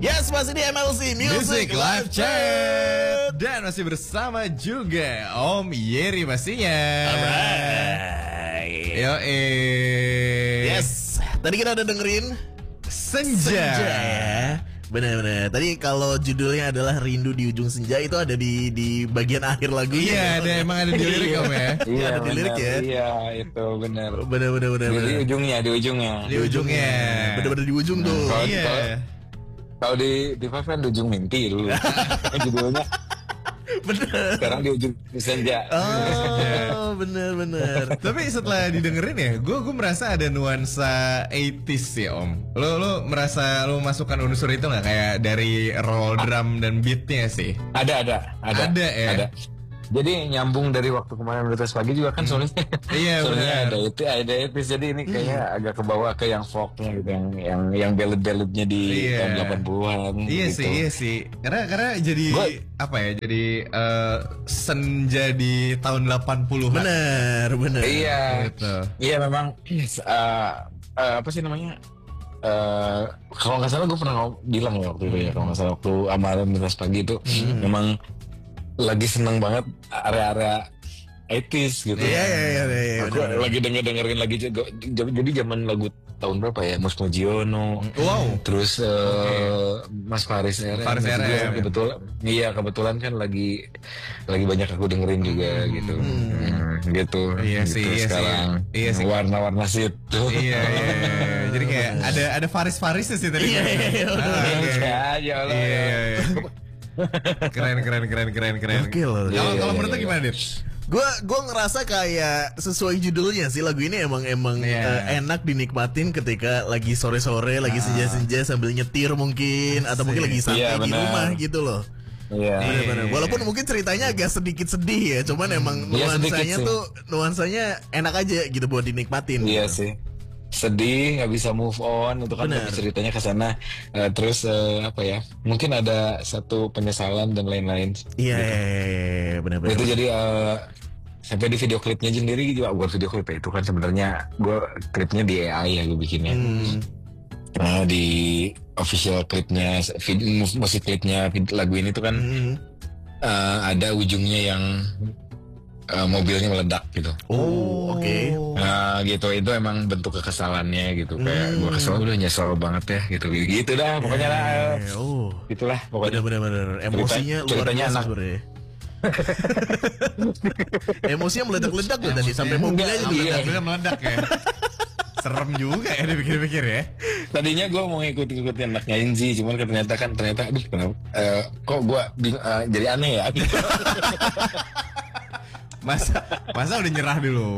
Yes, masih di MLC Music Live Chat. Dan masih bersama juga Om Yeri pastinya. Alright. Yo, Yes, tadi kita udah dengerin Senja. ya. Benar-benar. Tadi kalau judulnya adalah Rindu di Ujung Senja, itu ada di bagian akhir lagunya. Iya, emang ada di lirik Om ya. Iya, ada di lirik ya. Iya, itu benar. Benar. Di ujungnya. Di ujungnya. Benar-benar di ujung tuh. Iya. Kalau di Five kan di ujung mimpi dulu. Judulnya. Bener. Sekarang di ujung senja. Oh, bener. Tapi setelah didengerin ya, gue merasa ada nuansa 80s ya Om. Lo merasa lo masukkan unsur itu nggak, kayak dari roll drum dan beatnya sih? Ada ya. Ada. Jadi nyambung dari waktu kemarin Bertas Pagi juga kan soalnya. Iya, soalnya benar. ada itu jadi ini kayaknya agak kebawa ke yang folknya gitu, yang ballad-balladnya di tahun 80-an. Iya gitu. sih. Karena jadi apa ya? Jadi senja di tahun 80-an. Bener. Iya. Gitu. Iya memang apa sih namanya? Kalau nggak salah gue pernah bilang ya waktu itu ya, kalau nggak salah waktu amalan Bertas Pagi itu memang lagi seneng banget area-area 80s gitu. Iya. Aku lagi dengerin lagi juga. Jadi zaman lagu tahun berapa ya? Mus Mujiono. Wow. Terus Mas Faris RM. Kebetulan kan lagi banyak aku dengerin juga gitu. Gitu. Iya sih. Sekarang warna-warna situ. Iya. Jadi kayak ada Faris-Farisnya sih tadi. Iya. Keren. Oke loh. Kalau menurut lu gimana, Dit? Gue ngerasa kayak sesuai judulnya sih, lagu ini emang enak dinikmatin ketika lagi sore-sore, lagi senja-senja sambil nyetir mungkin, atau mungkin lagi santai di rumah gitu loh. Iya. Bener. Walaupun mungkin ceritanya agak sedikit sedih ya, cuman emang nuansanya enak aja gitu buat dinikmatin. Iya gitu. sih. Sedih, nggak bisa move on itu kan, tapi ceritanya ke sana. Terus apa ya? Mungkin ada satu penyesalan dan lain-lain. Iya, benar. Itu jadi sampai di video klipnya sendiri juga, bukan video klip ya, itu kan sebenarnya gue klipnya di AI ya gue bikinnya. Di official klipnya, musik klipnya lagu ini tuh kan ada ujungnya yang mobilnya meledak gitu. Oh, oke. Nah gitu, itu emang bentuk kekesalannya gitu. Kayak gue kesel, udah nyesel banget ya gitu. Gitu dah pokoknya lah. Itulah pokoknya. Bener. Emosinya luar biasa sebenarnya. Emosinya meledak-ledak loh tadi, sampai mobilnya juga meledak ya. Serem juga ya dipikir-pikir ya. Tadinya gue mau ngikutin anak nyanyi sih, cuman ternyata aduh kenapa kok gue jadi aneh ya. Masa udah nyerah dulu?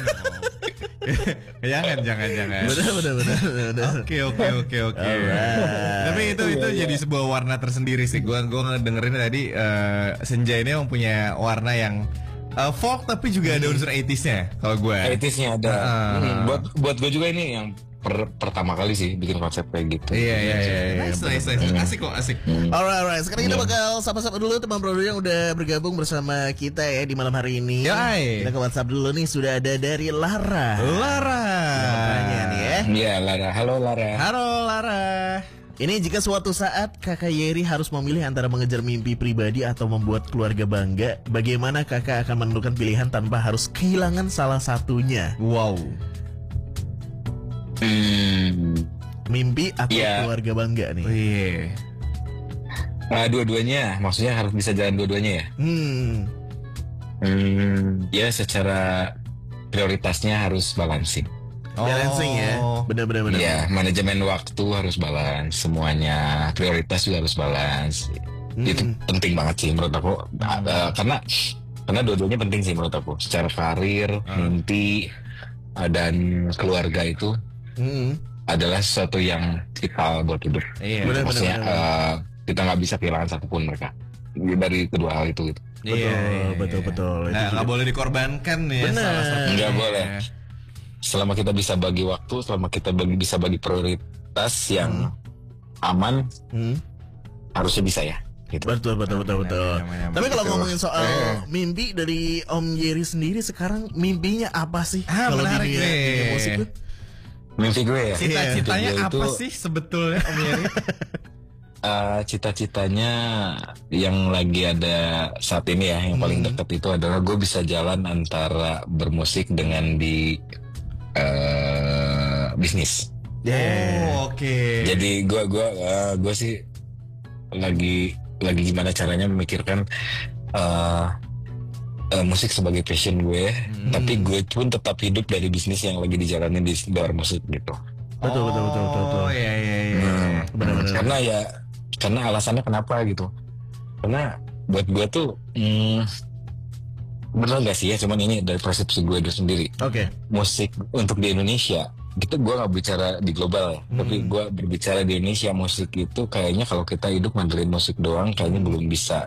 Jangan. Bener. Oke. Tapi itu jadi sebuah warna tersendiri sih. Gua ngedengerin tadi Senja ini emang punya warna yang folk tapi juga ada unsur 80s-nya kalau gue. 80s-nya ada. Buat gue juga ini yang pertama kali sih bikin konsep kayak gitu. Iya. Nice. Asik kok. Alright. Sekarang kita bakal sapa-sapa dulu teman bro yang udah bergabung bersama kita ya di malam hari ini. Yai. Kita ke WhatsApp dulu nih, sudah ada dari Lara. Tanya nih ya. Iya, Lara. Halo Lara. Ini jika suatu saat Kakak Yeri harus memilih antara mengejar mimpi pribadi atau membuat keluarga bangga, bagaimana Kakak akan menentukan pilihan tanpa harus kehilangan salah satunya? Wow. Mimpi atau keluarga bangga nih? Dua-duanya, maksudnya harus bisa jalan dua-duanya ya? Ya secara prioritasnya harus balancing. Balancing ya, benar. Ya, manajemen waktu harus balance, semuanya prioritas juga harus balance. Itu penting banget sih menurut aku. Karena dua-duanya penting sih menurut aku. Secara karir, mimpi dan keluarga itu adalah sesuatu yang vital buat hidup. Maksudnya kita nggak bisa kehilangan satupun mereka dari kedua hal itu gitu. Betul. Nah, nggak boleh dikorbankan ya. Salah satunya. Nggak boleh. Selama kita bisa bagi waktu, selama kita bisa bagi prioritas yang aman, harusnya bisa ya. Gitu. Betul. Tapi kalau ngomongin soal mimpi dari Om Yeri sendiri sekarang, mimpinya apa sih? Kalau di dunia musik tuh? Mimpi gue ya. Cita-citanya apa sih sebetulnya Om Yeri? cita-citanya yang lagi ada saat ini ya, yang paling dekat itu adalah gue bisa jalan antara bermusik dengan di bisnis. Oke. Jadi gue sih lagi gimana caranya memikirkan musik sebagai passion gue, tapi gue pun tetap hidup dari bisnis yang lagi dijalanin di luar musik gitu. Betul. Iya. Benar-benar. Karena alasannya kenapa gitu. Karena buat gue tuh bener gak sih ya, cuman ini dari persepsi gue itu sendiri. Oke. Musik untuk di Indonesia, gitu gue gak bicara di global ya, tapi gue berbicara di Indonesia, musik itu kayaknya kalau kita hidup ngandelin musik doang kayaknya belum bisa.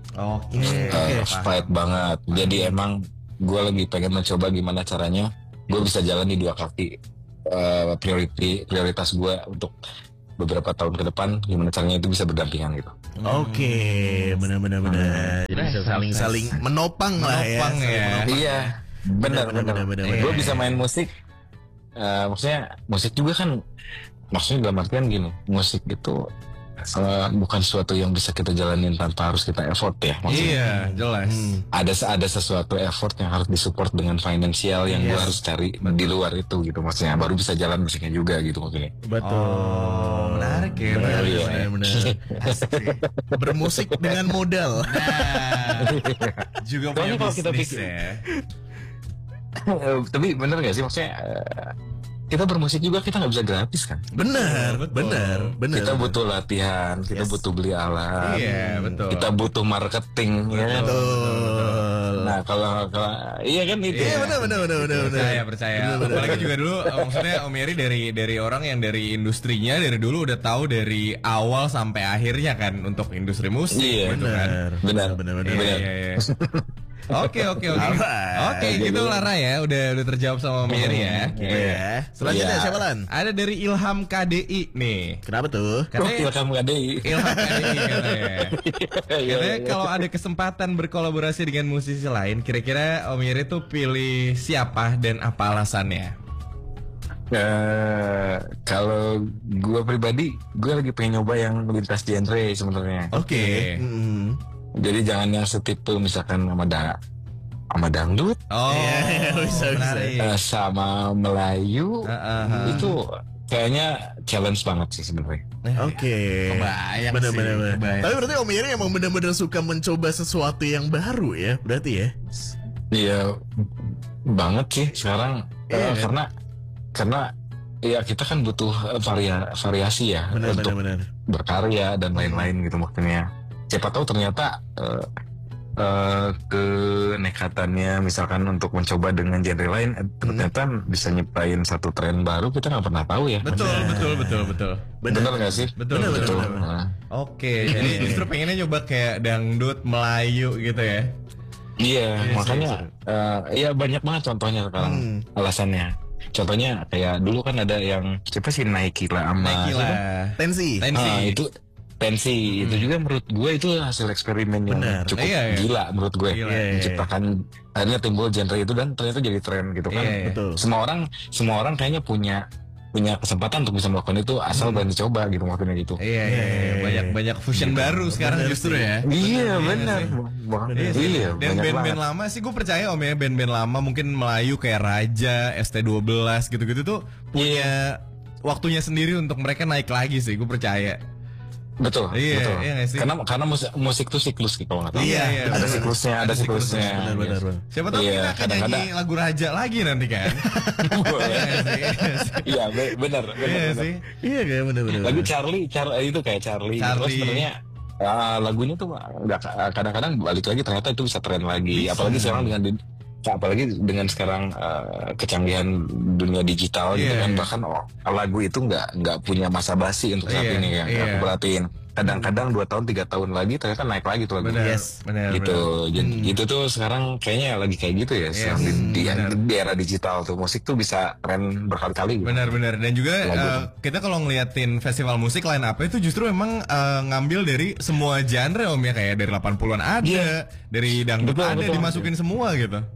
Fight banget. Jadi emang gue lagi pengen mencoba gimana caranya gue bisa jalan di dua kaki. Prioritas gue untuk beberapa tahun ke depan gimana caranya itu bisa berdampingan gitu. Oke, benar. Jadi bisa saling menopang lah ya. Iya, benar. Gue bisa main musik. Maksudnya musik juga kan, maksudnya dalam artian gini, musik itu bukan sesuatu yang bisa kita jalanin tanpa harus kita effort ya. Maksudnya, iya, jelas. Ada sesuatu effort yang harus disupport dengan finansial yang gue harus cari di luar itu gitu. Maksudnya baru bisa jalan musiknya juga gitu maksudnya. Betul. Menarik ya. Benar. Bermusik dengan modal. Juga Soalnya punya kalau kita bisnis pikir- ya. Tapi bener gak sih maksudnya kita bermusik juga kita nggak bisa gratis kan? Benar. Kita butuh latihan, kita butuh beli alat, Iya, betul. kita butuh marketing, ya kan? Betul. Nah kalau iya kan itu. Iya, benar. Percaya. Apalagi juga dulu maksudnya Om Yeri dari orang yang dari industrinya dari dulu udah tahu dari awal sampai akhirnya kan untuk industri musik Iya, gitu kan. Benar. Iya. Oke. Oke, gitu Lara ya. Udah terjawab sama Om Yeri ya. Iya. Selanjutnya Iya. siapa Lan? Ada dari Ilham KDI nih. Kenapa tuh? Oh, kamu KDI. Ilham KDI katanya. Iya. Katanya kalau ada kesempatan berkolaborasi dengan musisi lain, kira-kira Om Yeri tuh pilih siapa dan apa alasannya? Kalau gue pribadi, gue lagi pengen nyoba yang lintas genre sebenarnya. Oke. Jadi jangan yang setipe misalkan sama dangdut, Oh, bisa. menarik. sama Melayu, itu kayaknya challenge banget sih sebenarnya. Oke. Kebayang Bener. sih, kebayang. Tapi berarti Om Yeri emang benar-benar suka mencoba sesuatu yang baru ya, berarti ya? Iya banget sih sekarang. Iya, karena ya kita kan butuh variasi ya untuk Benar. berkarya dan lain-lain gitu maksudnya. Siapa tahu ternyata kenekatannya misalkan untuk mencoba dengan genre lain ternyata bisa nyiptain satu tren baru, kita nggak pernah tahu ya. Betul. Bener nggak sih? Betul. Nah, Oke, jadi justru pengennya coba kayak dangdut Melayu gitu ya. iya makanya ya banyak banget contohnya sekarang alasannya. Contohnya kayak dulu kan ada yang siapa sih Nike lah sama Nike siapa? lah. Tensi. Itu pensi itu juga menurut gue itu hasil eksperimen yang cukup Iya. gila menurut gue. Gila, Menciptakan akhirnya timbul genre itu dan ternyata jadi tren gitu kan. Iya. Betul. Semua orang kayaknya punya kesempatan untuk bisa melakukan itu asal berani coba gitu maksudnya gitu. Iya. Banyak fusion baru sekarang justru ya. Iya benar. Iya Dan banyak band-band banget. lama sih gue percaya Om ya, band-band lama mungkin Melayu kayak Raja, ST12 gitu-gitu tuh punya waktunya sendiri untuk mereka naik lagi sih, gue percaya. Betul. Iya nggak sih? Karena musik tuh siklus gitu kalau nggak tahu. Iya, ada benar. siklusnya. Benar. Siapa tahu Iya, kita akan kadang-kadang. nyanyi lagu Raja lagi nanti kan. Iya benar. Iya sih. Iya kayak benar. Lagu Charlie itu kayak Charlie. Terus sebenarnya lagunya tuh nggak kadang-kadang balik lagi ternyata itu bisa tren lagi. Apalagi dengan sekarang kecanggihan dunia digital gitu kan, bahkan lagu itu nggak punya masa basi untuk saat ini ya. Aku perhatiin kadang-kadang 2 tahun 3 tahun lagi ternyata naik lagi tuh lagu. Benar. Gitu. Jadi itu tuh sekarang kayaknya lagi kayak gitu ya. Di era digital tuh musik tuh bisa tren berkali-kali. Gitu. Benar. Dan juga kita kalau ngeliatin festival musik line up itu justru memang ngambil dari semua genre Om ya, kayak dari 80-an ada, dari dangdut Betul, ada, betul. dimasukin semua gitu.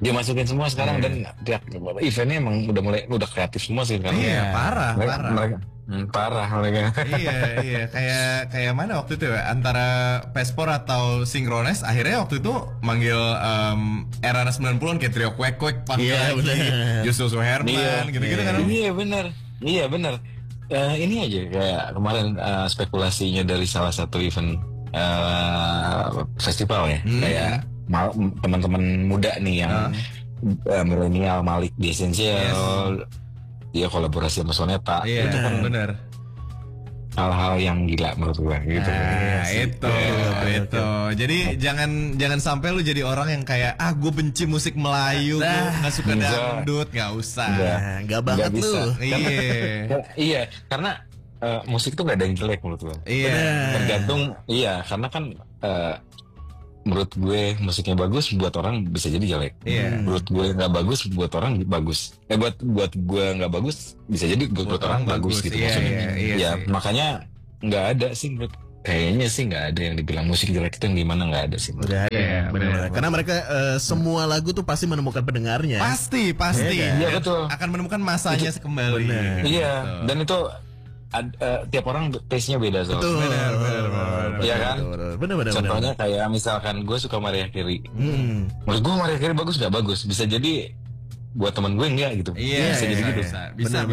Dia masukin semua sekarang dan eventnya emang udah kreatif semua sih sekarang. Iya, parah. Parah mereka. Iya, kayak mana waktu itu ya, antara Pespor atau Synchronize akhirnya waktu itu manggil era 90-an kayak Trio Kwek Kwek panggil lagi Justus Herman gitu-gitu kan. Iya benar. Ini aja kayak kemarin spekulasinya dari salah satu event festival ya, kayak teman-teman muda nih yang milenial, Malik di Essential, dia kolaborasi sama Soneta. Itu kan benar. Hal-hal yang gila menurut gue gitu. Itu. Jadi jangan sampai lu jadi orang yang kayak gue benci musik Melayu, gue nggak suka dangdut, nggak usah. Nggak banget lu. Iya, karena musik tuh gak ada yang jelek menurut gue. Tergantung. Iya, karena kan menurut gue musiknya bagus buat orang bisa jadi jelek. Menurut gue nggak bagus buat orang bagus. Buat gue nggak bagus bisa jadi buat orang bagus gitu maksudnya. Iya, makanya nggak ada sih kayaknya sih nggak ada yang dibilang musik jelek itu yang gimana, nggak ada sih. Udah ada. Benar. Karena mereka semua lagu tuh pasti menemukan pendengarnya. Pasti. Iya betul. Akan menemukan masanya kembali. Iya, dan itu tiap orang taste-nya beda soalnya. Benar. Iya kan? Benar. Contohnya kayak misalkan gue suka Mariah Carey. Menurut gue Mariah Carey bagus nggak bagus, bisa jadi buat teman gue enggak gitu. Bisa jadi gitu. Bisa.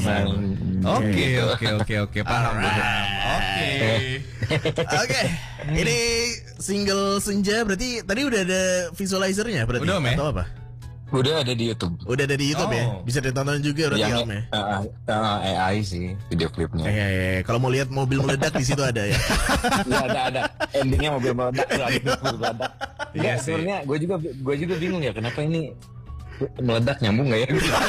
Oke. Paham. Oke. Ini single Senja berarti tadi udah ada visualizernya berarti atau apa? Udah ada di YouTube. Ya. Bisa ditonton juga berarti yang Om ya. AI sih video klipnya. Kalau mau lihat mobil meledak di situ ada ya. Iya ada. Endingnya mobil meledak. Iya sih. Sebenarnya gue juga bingung ya kenapa ini meledak, nyambung nggak ya?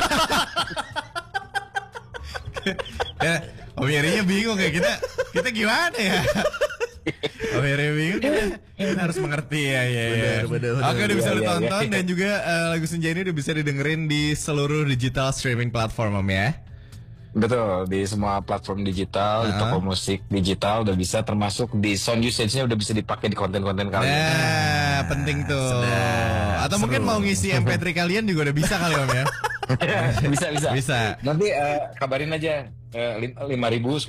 Om Yerinya bingung kayak kita gimana ya? Om Yeri bingung kita harus mengerti ya. Bener. Oke, udah bisa ditonton dan juga lagu Senja ini udah bisa didengerin di seluruh digital streaming platform Om ya. Betul, di semua platform digital, di toko musik digital udah bisa, termasuk di sound usage-nya udah bisa dipakai di konten-konten kalian. Penting tuh. Atau mungkin mau ngisi MP3 kalian juga udah bisa kali Om ya. Bisa. Nanti kabarin aja 5.000, 10.000.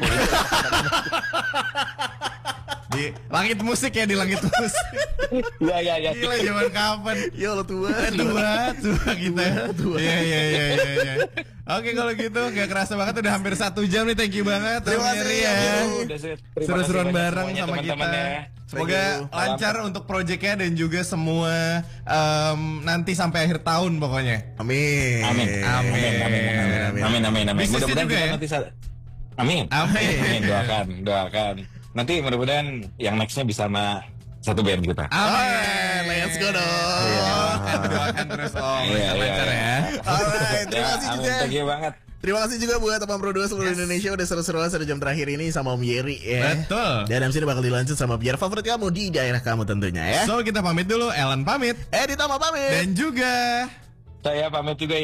Di langit musik ya, di langit musik. Iya. Gila zaman kapan? Ya Allah tua kita. Iya. Oke, kalau gitu gak kerasa banget udah hampir 1 jam nih. Thank you banget. Terima kasih ya. Seru-seruan bareng sama kita. Semoga lancar untuk proyeknya dan juga semua nanti sampai akhir tahun pokoknya. Amin. Bisnisnya juga ya. Amin. Doakan. Nanti mudah-mudahan yang nextnya bisa sama satu band kita. Amin. Let's go dong. Doakan terus Om. Lancar ya. Alright, terima kasih juga. Thank you banget. Terima kasih juga buat teman Pro2 seluruh Indonesia udah seru-seruan 1 jam terakhir ini sama Om Yeri ya. Betul. Dan MC bakal dilanjut sama biar favorit kamu di daerah kamu tentunya ya. So kita pamit dulu, Ellen pamit, Edi Tama pamit. dan juga saya pamit juga ya.